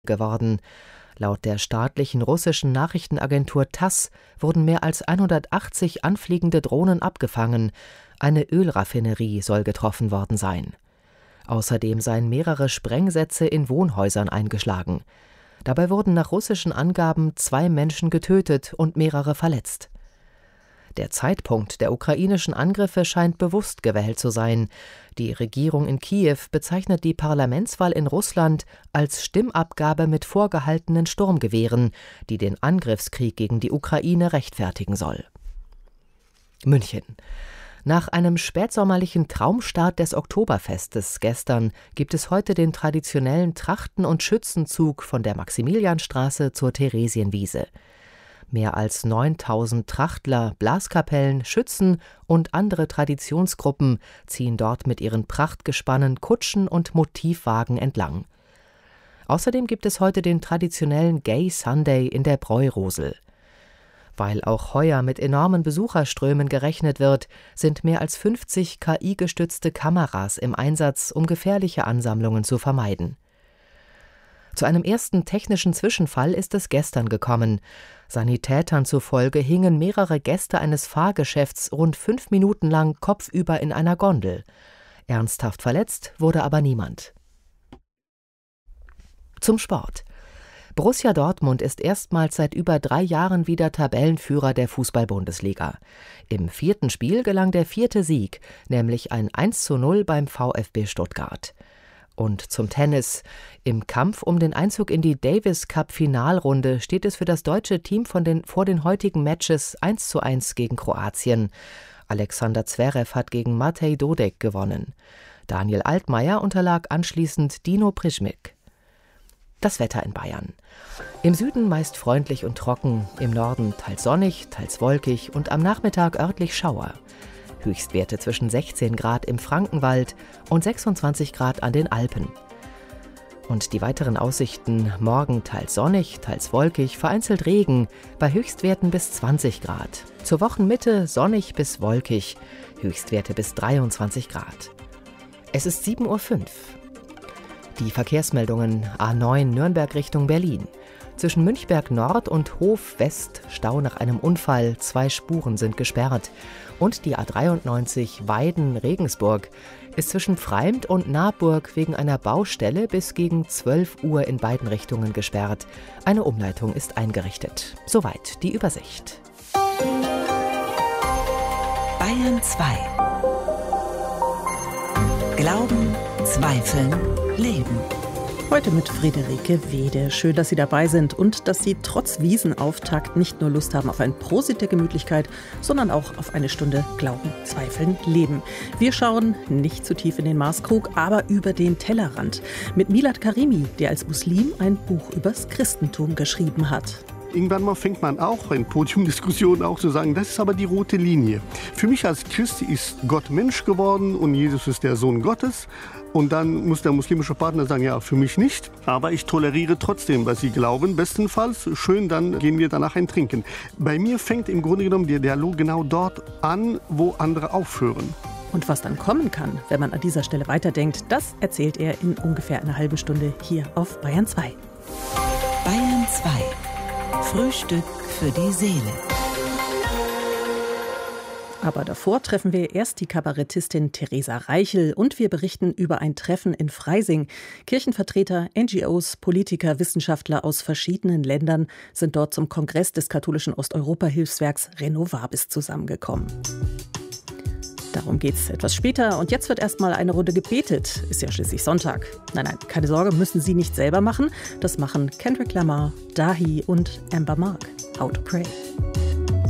geworden. Laut der staatlichen russischen Nachrichtenagentur TASS wurden mehr als 180 anfliegende Drohnen abgefangen. Eine Ölraffinerie soll getroffen worden sein. Außerdem seien mehrere Sprengsätze in Wohnhäusern eingeschlagen. Dabei wurden nach russischen Angaben 2 Menschen getötet und mehrere verletzt. Der Zeitpunkt der ukrainischen Angriffe scheint bewusst gewählt zu sein. Die Regierung in Kiew bezeichnet die Parlamentswahl in Russland als Stimmabgabe mit vorgehaltenen Sturmgewehren, die den Angriffskrieg gegen die Ukraine rechtfertigen soll. München. Nach einem spätsommerlichen Traumstart des Oktoberfestes gestern gibt es heute den traditionellen Trachten- und Schützenzug von der Maximilianstraße zur Theresienwiese. Mehr als 9.000 Trachtler, Blaskapellen, Schützen und andere Traditionsgruppen ziehen dort mit ihren Prachtgespannen, Kutschen und Motivwagen entlang. Außerdem gibt es heute den traditionellen Gay Sunday in der Bräurosel. Weil auch heuer mit enormen Besucherströmen gerechnet wird, sind mehr als 50 KI-gestützte Kameras im Einsatz, um gefährliche Ansammlungen zu vermeiden. Zu einem ersten technischen Zwischenfall ist es gestern gekommen. Sanitätern zufolge hingen mehrere Gäste eines Fahrgeschäfts rund 5 Minuten lang kopfüber in einer Gondel. Ernsthaft verletzt wurde aber niemand. Zum Sport. Borussia Dortmund ist erstmals seit über 3 Jahren wieder Tabellenführer der Fußball-Bundesliga. Im 4. Spiel gelang der 4. Sieg, nämlich ein 1:0 beim VfB Stuttgart. Und zum Tennis. Im Kampf um den Einzug in die Davis-Cup-Finalrunde steht es für das deutsche Team vor den heutigen Matches 1:1 gegen Kroatien. Alexander Zverev hat gegen Matej Dodek gewonnen. Daniel Altmaier unterlag anschließend Dino Prižmik. Das Wetter in Bayern. Im Süden meist freundlich und trocken, im Norden teils sonnig, teils wolkig und am Nachmittag örtlich Schauer. Höchstwerte zwischen 16 Grad im Frankenwald und 26 Grad an den Alpen. Und die weiteren Aussichten: morgen teils sonnig, teils wolkig, vereinzelt Regen, bei Höchstwerten bis 20 Grad. Zur Wochenmitte sonnig bis wolkig, Höchstwerte bis 23 Grad. Es ist 7:05 Uhr. Die Verkehrsmeldungen: A9 Nürnberg Richtung Berlin. Zwischen Münchberg Nord und Hof West Stau nach einem Unfall, 2 Spuren sind gesperrt. Und die A93 Weiden-Regensburg ist zwischen Pfreimd und Naburg wegen einer Baustelle bis gegen 12 Uhr in beiden Richtungen gesperrt. Eine Umleitung ist eingerichtet. Soweit die Übersicht. Bayern 2. Glauben, Zweifeln, Leben. Heute mit Friederike Wede. Schön, dass Sie dabei sind und dass Sie trotz Wiesenauftakt nicht nur Lust haben auf ein Prosit der Gemütlichkeit, sondern auch auf eine Stunde Glauben, Zweifeln, Leben. Wir schauen nicht zu tief in den Maßkrug, aber über den Tellerrand. Mit Milad Karimi, der als Muslim ein Buch übers Christentum geschrieben hat. Irgendwann mal fängt man auch in Podiumdiskussionen auch zu sagen, das ist aber die rote Linie. Für mich als Christ ist Gott Mensch geworden und Jesus ist der Sohn Gottes. Und dann muss der muslimische Partner sagen, ja, für mich nicht, aber ich toleriere trotzdem, was sie glauben. Bestenfalls, schön, dann gehen wir danach ein Trinken. Bei mir fängt im Grunde genommen der Dialog genau dort an, wo andere aufhören. Und was dann kommen kann, wenn man an dieser Stelle weiterdenkt, das erzählt er in ungefähr einer halben Stunde hier auf Bayern 2. Bayern 2. Frühstück für die Seele. Aber davor treffen wir erst die Kabarettistin Theresa Reichel und wir berichten über ein Treffen in Freising. Kirchenvertreter, NGOs, Politiker, Wissenschaftler aus verschiedenen Ländern sind dort zum Kongress des katholischen Osteuropa-Hilfswerks Renovabis zusammengekommen. Darum geht's etwas später und jetzt wird erstmal eine Runde gebetet. Ist ja schließlich Sonntag. Nein, keine Sorge, müssen Sie nicht selber machen. Das machen Kendrick Lamar, Dahi und Amber Mark. How to Pray.